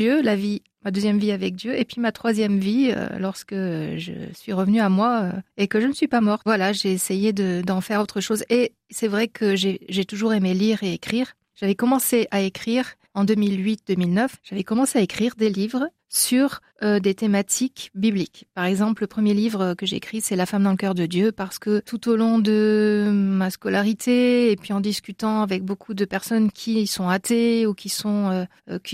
Dieu, la vie, ma deuxième vie avec Dieu, et puis ma troisième vie lorsque je suis revenue à moi et que je ne suis pas morte. Voilà, j'ai essayé d'en faire autre chose. Et c'est vrai que j'ai toujours aimé lire et écrire. J'avais commencé à écrire en 2008-2009. J'avais commencé à écrire des livres sur des thématiques bibliques. Par exemple, le premier livre que j'ai écrit, c'est La femme dans le cœur de Dieu, parce que tout au long de ma scolarité et puis en discutant avec beaucoup de personnes qui sont athées ou qui ont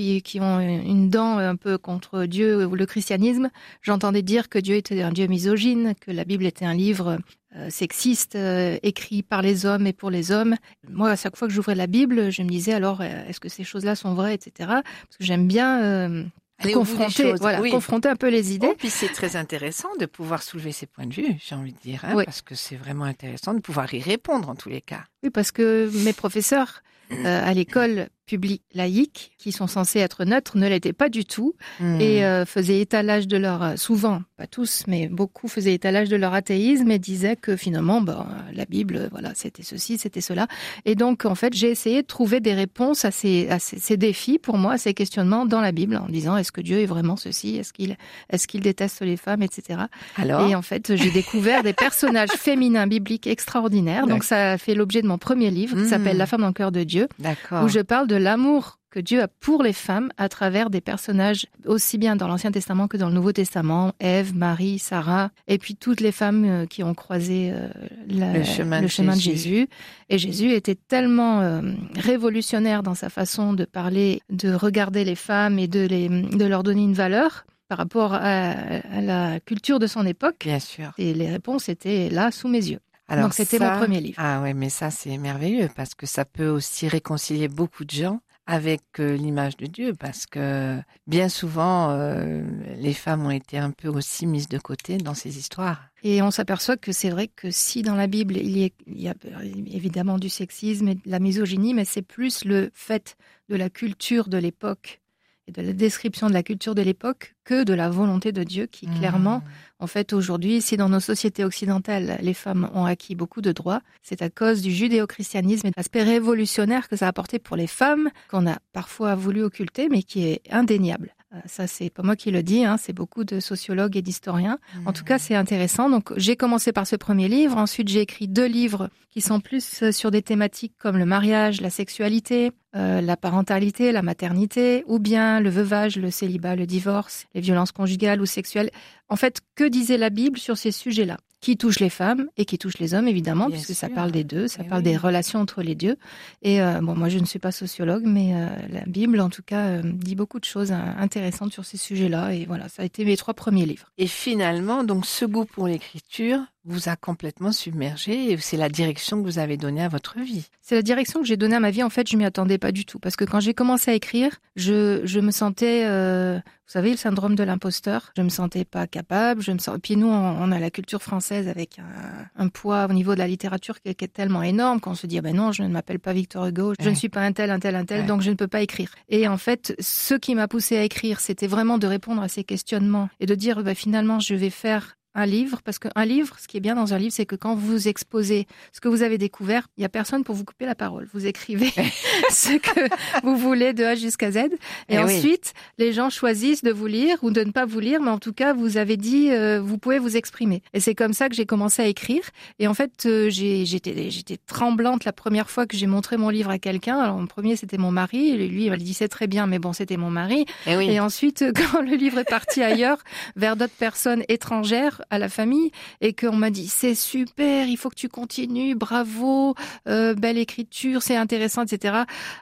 une dent un peu contre Dieu ou le christianisme, j'entendais dire que Dieu était un Dieu misogyne, que la Bible était un livre sexiste, écrit par les hommes et pour les hommes. Moi, à chaque fois que j'ouvrais la Bible, je me disais alors, est-ce que ces choses-là sont vraies, etc. Parce que j'aime bien confronter un peu les idées. Puis c'est très intéressant de pouvoir soulever ces points de vue, j'ai envie de dire, Oui. Parce que c'est vraiment intéressant de pouvoir y répondre en tous les cas. Oui, parce que mes professeurs à l'école publique laïque, qui sont censés être neutres, ne l'étaient pas du tout et faisaient étalage de leur, souvent, pas tous, mais beaucoup faisaient étalage de leur athéisme et disaient que finalement, la Bible, voilà, c'était ceci, c'était cela. Et donc, en fait, j'ai essayé de trouver des réponses à ces défis, pour moi, à ces questionnements dans la Bible, en disant, est-ce que Dieu est vraiment ceci? Est-ce qu'il déteste les femmes, etc. Et en fait, j'ai découvert des personnages féminins bibliques extraordinaires. Donc, ça a fait l'objet de mon premier livre, qui s'appelle La femme dans le cœur de Dieu, où je parle de l'amour que Dieu a pour les femmes à travers des personnages aussi bien dans l'Ancien Testament que dans le Nouveau Testament, Ève, Marie, Sarah, et puis toutes les femmes qui ont croisé le chemin de Jésus. Et Jésus était tellement révolutionnaire dans sa façon de parler, de regarder les femmes et de leur donner une valeur par rapport à la culture de son époque. Bien sûr. Et les réponses étaient là, sous mes yeux. Alors donc c'était mon premier livre. Ah ouais, mais ça c'est merveilleux parce que ça peut aussi réconcilier beaucoup de gens avec l'image de Dieu, parce que bien souvent les femmes ont été un peu aussi mises de côté dans ces histoires. Et on s'aperçoit que c'est vrai que si dans la Bible il y a évidemment du sexisme et de la misogynie, mais c'est plus le fait de la culture de l'époque et de la description de la culture de l'époque que de la volonté de Dieu qui, clairement, en fait, aujourd'hui, si dans nos sociétés occidentales, les femmes ont acquis beaucoup de droits, c'est à cause du judéo-christianisme et de l'aspect révolutionnaire que ça a apporté pour les femmes, qu'on a parfois voulu occulter, mais qui est indéniable. Ça, c'est pas moi qui le dis, c'est beaucoup de sociologues et d'historiens. En tout cas, c'est intéressant. Donc, j'ai commencé par ce premier livre. Ensuite, j'ai écrit 2 livres qui sont plus sur des thématiques comme le mariage, la sexualité, la parentalité, la maternité, ou bien le veuvage, le célibat, le divorce, les violences conjugales ou sexuelles. En fait, que disait la Bible sur ces sujets-là, qui touchent les femmes et qui touchent les hommes, évidemment, puisque ça parle des deux, ça parle des relations entre les deux. Et moi, je ne suis pas sociologue, mais la Bible, en tout cas, dit beaucoup de choses intéressantes sur ces sujets-là. Et voilà, ça a été mes 3 premiers livres. Et finalement, donc, ce goût pour l'écriture vous a complètement submergé et c'est la direction que vous avez donnée à votre vie. C'est la direction que j'ai donnée à ma vie. En fait, je m'y attendais pas du tout. Parce que quand j'ai commencé à écrire, je me sentais, vous savez, le syndrome de l'imposteur. Je me sentais pas capable. Puis nous, on a la culture française avec un poids au niveau de la littérature qui est tellement énorme qu'on se dit, non, je ne m'appelle pas Victor Hugo, je ne suis pas un tel, donc je ne peux pas écrire. Et en fait, ce qui m'a poussée à écrire, c'était vraiment de répondre à ces questionnements et de dire, finalement, je vais faire un livre, parce qu'un livre, ce qui est bien dans un livre, c'est que quand vous exposez ce que vous avez découvert, il n'y a personne pour vous couper la parole. Vous écrivez ce que vous voulez de A jusqu'à Z. Et ensuite, les gens choisissent de vous lire ou de ne pas vous lire, mais en tout cas, vous avez dit, vous pouvez vous exprimer. Et c'est comme ça que j'ai commencé à écrire. Et en fait, j'étais tremblante la première fois que j'ai montré mon livre à quelqu'un. Alors, mon premier, c'était mon mari. Et lui, il m'a dit, c'est très bien, mais bon, c'était mon mari. Et ensuite, quand le livre est parti ailleurs, vers d'autres personnes étrangères, à la famille, et qu'on m'a dit c'est super, il faut que tu continues, bravo, belle écriture, c'est intéressant, etc.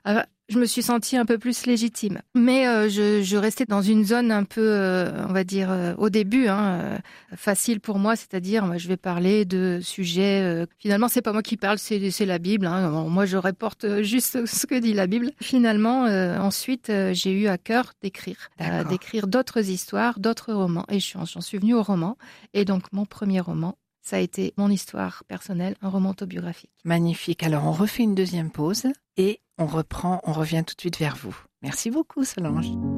Je me suis sentie un peu plus légitime. Mais je restais dans une zone un peu, on va dire, au début, facile pour moi, c'est-à-dire je vais parler de sujets, finalement c'est pas moi qui parle, c'est la Bible. Bon, moi je reporte juste ce que dit la Bible. Finalement, ensuite, j'ai eu à cœur d'écrire d'autres histoires, d'autres romans. Et j'en suis venue au roman. Et donc mon premier roman, ça a été mon histoire personnelle, un roman autobiographique. Magnifique. Alors, on refait une deuxième pause et on revient tout de suite vers vous. Merci beaucoup, Solange.